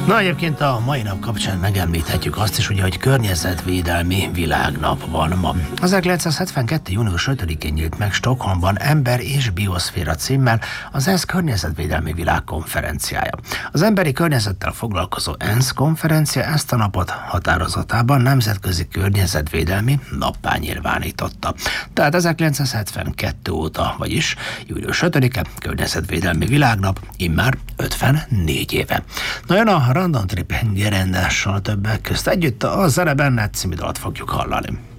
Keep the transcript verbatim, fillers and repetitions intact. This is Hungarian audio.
Na, egyébként a mai nap kapcsán megemlíthetjük azt is, ugye, hogy környezetvédelmi világnap van ma. ezerkilencszázhetvenkettő. június ötödikén nyílt meg Stockholmban Ember és Bioszféra címmel az ENSZ környezetvédelmi világkonferenciája. Az emberi környezettel foglalkozó ENSZ konferencia ezt a napot határozatában nemzetközi környezetvédelmi nappá nyilvánította. Tehát ezerkilencszázhetvenkettő óta, vagyis július ötödike környezetvédelmi világnap, immár ötvennégy éve. Na, jön a Random Trip Gerendással többek közt együtt a Zene Bennett című dalt fogjuk hallani.